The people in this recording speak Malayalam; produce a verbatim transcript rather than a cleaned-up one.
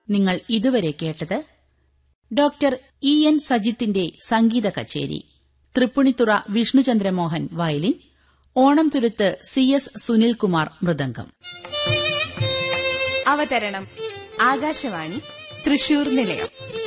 നിങ്ങൾ ഇതുവരെ കേട്ടത് ഡോക്ടർ ഇ എൻ സജിത്തിന്റെ സംഗീത കച്ചേരി. Tripunithura വിഷ്ണുചന്ദ്രമോഹൻ violin, Onamthuruthu C S Sunilkumar mridangam. അവതരണം ആകാശവാണി തൃശൂർ നിലയം.